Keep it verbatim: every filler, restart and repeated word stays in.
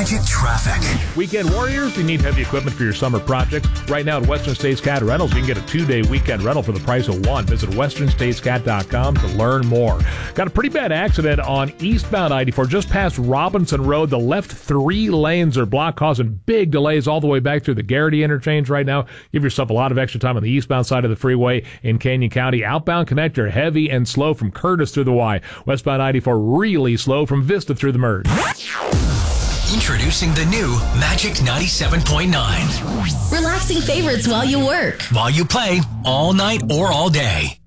Magic Traffic. Weekend warriors, you need heavy equipment for your summer projects. Right now at Western States Cat Rentals, you can get a two-day weekend rental for the price of one. Visit western states cat dot com to learn more. Got a pretty bad accident on eastbound I eighty-four just past Robinson Road. The left three lanes are blocked, causing big delays all the way back through the Garrity interchange right now. Give yourself a lot of extra time on the eastbound side of the freeway in Canyon County. Outbound connector heavy and slow from Curtis through the Y. Westbound I eighty-four really slow from Vista through the merge. Introducing the new Magic ninety-seven point nine. Relaxing favorites while you work. While you play, all night or all day.